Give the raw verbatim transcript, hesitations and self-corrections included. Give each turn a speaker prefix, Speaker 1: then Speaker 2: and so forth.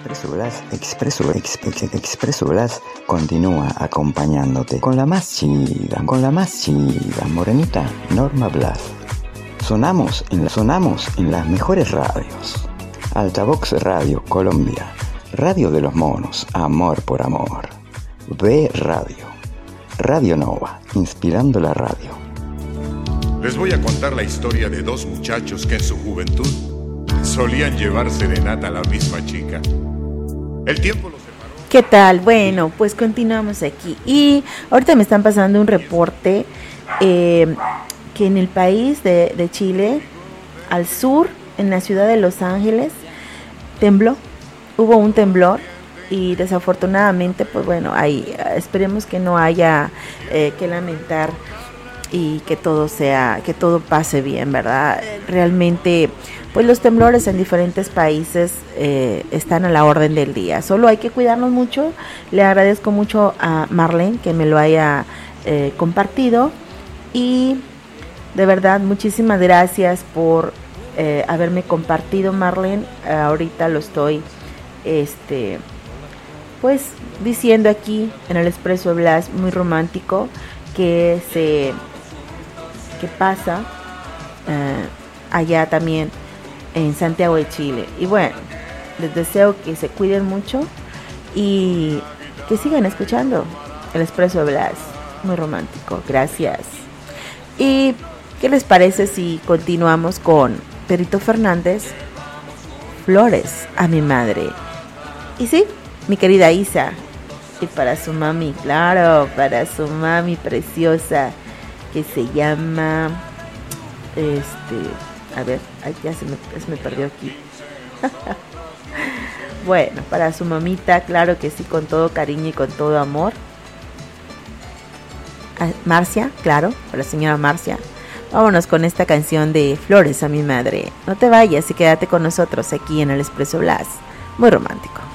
Speaker 1: Expreso Blas, Expreso, ex, ex, Expreso Blas continúa acompañándote con la más chida, con la más chida, morenita Norma Blas. Sonamos en, sonamos en las mejores radios. Altavox Radio Colombia, Radio de los Monos, Amor por Amor. B Radio, Radio Nova, inspirando la radio.
Speaker 2: Les voy a contar la historia de dos muchachos que en su juventud solían llevar serenata a la misma chica. El tiempo los separó.
Speaker 3: ¿Qué tal? Bueno, pues continuamos aquí. Y ahorita me están pasando un reporte eh, que en el país de, de Chile, al sur, en la ciudad de Los Ángeles, tembló. Hubo un temblor y desafortunadamente, pues bueno, ahí esperemos que no haya eh, que lamentar y que todo sea, que todo pase bien, ¿verdad? Realmente, pues los temblores en diferentes países eh, están a la orden del día. Solo hay que cuidarnos mucho. Le agradezco mucho a Marlene que me lo haya eh, compartido. Y de verdad, muchísimas gracias por eh, haberme compartido, Marlene. Eh, ahorita lo estoy, este, pues, diciendo aquí en el Expreso Blas, muy romántico, que se, que pasa eh, allá también en Santiago de Chile. Y bueno, les deseo que se cuiden mucho y que sigan escuchando el Expreso Blas, muy romántico. Gracias. ¿Y qué les parece si continuamos con Pedrito Fernández, Flores a mi madre? Y sí, mi querida Isa, y para su mami, claro, para su mami preciosa, que se llama, este, a ver, ay, ya se me, se me perdió aquí. Bueno, para su mamita, claro que sí, con todo cariño y con todo amor. A Marcia, claro, para la señora Marcia. Vámonos con esta canción de Flores a mi madre. No te vayas y quédate con nosotros aquí en el Expreso Blas, muy romántico.